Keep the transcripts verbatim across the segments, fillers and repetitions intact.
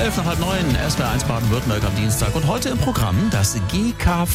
elf nach halb neun, S W R eins Baden-Württemberg am Dienstag. Und heute im Programm das G K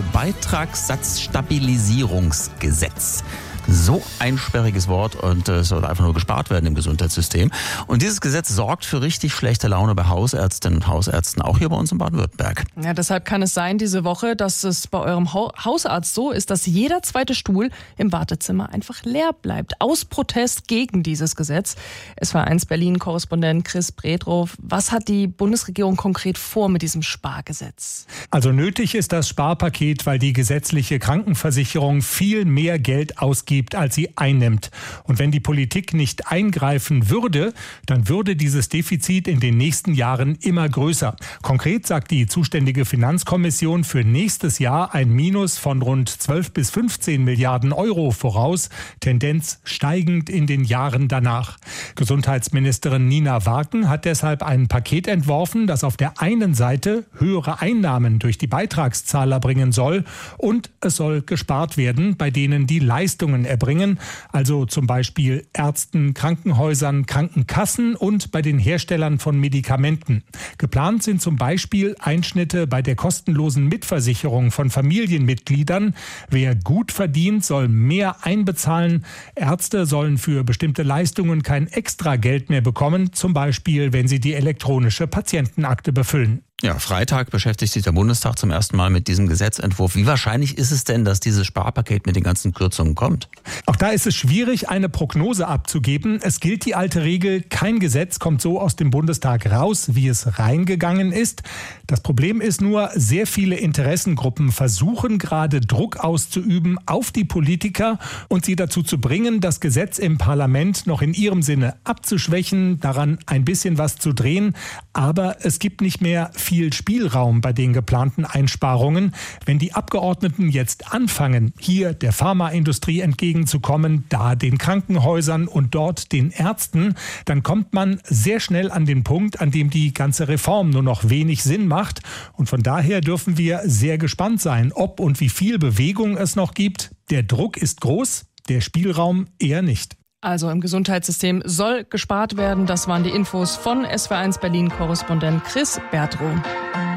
V-Beitragssatzstabilisierungsgesetz. So ein sperriges Wort und es äh, soll einfach nur gespart werden im Gesundheitssystem. Und dieses Gesetz sorgt für richtig schlechte Laune bei Hausärztinnen und Hausärzten, auch hier bei uns in Baden-Württemberg. Ja, deshalb kann es sein diese Woche, dass es bei eurem Hausarzt so ist, dass jeder zweite Stuhl im Wartezimmer einfach leer bleibt. Aus Protest gegen dieses Gesetz. S W R eins Berlin-Korrespondent Chris Bredrow. Was hat die Bundesregierung konkret vor mit diesem Spargesetz? Also nötig ist das Sparpaket, weil die gesetzliche Krankenversicherung viel mehr Geld ausgibt, als sie einnimmt. Und wenn die Politik nicht eingreifen würde, dann würde dieses Defizit in den nächsten Jahren immer größer. Konkret sagt die zuständige Finanzkommission für nächstes Jahr ein Minus von rund zwölf bis fünfzehn Milliarden Euro voraus, Tendenz steigend in den Jahren danach. Gesundheitsministerin Nina Waken hat deshalb ein Paket entworfen, das auf der einen Seite höhere Einnahmen durch die Beitragszahler bringen soll und es soll gespart werden, bei denen die Leistungen erbringen, also zum Beispiel Ärzten, Krankenhäusern, Krankenkassen und bei den Herstellern von Medikamenten. Geplant sind zum Beispiel Einschnitte bei der kostenlosen Mitversicherung von Familienmitgliedern. Wer gut verdient, soll mehr einbezahlen. Ärzte sollen für bestimmte Leistungen kein extra Geld mehr bekommen, zum Beispiel wenn sie die elektronische Patientenakte befüllen. Ja, Freitag beschäftigt sich der Bundestag zum ersten Mal mit diesem Gesetzentwurf. Wie wahrscheinlich ist es denn, dass dieses Sparpaket mit den ganzen Kürzungen kommt? Auch da ist es schwierig, eine Prognose abzugeben. Es gilt die alte Regel, kein Gesetz kommt so aus dem Bundestag raus, wie es reingegangen ist. Das Problem ist nur, sehr viele Interessengruppen versuchen gerade Druck auszuüben auf die Politiker und sie dazu zu bringen, das Gesetz im Parlament noch in ihrem Sinne abzuschwächen, daran ein bisschen was zu drehen. Aber es gibt nicht mehr viel Spielraum bei den geplanten Einsparungen. Wenn die Abgeordneten jetzt anfangen, hier der Pharmaindustrie entgegenzukommen, da den Krankenhäusern und dort den Ärzten, dann kommt man sehr schnell an den Punkt, an dem die ganze Reform nur noch wenig Sinn macht. Und von daher dürfen wir sehr gespannt sein, ob und wie viel Bewegung es noch gibt. Der Druck ist groß, der Spielraum eher nicht. Also im Gesundheitssystem soll gespart werden. Das waren die Infos von S W R eins Berlin-Korrespondent Chris Bredrow.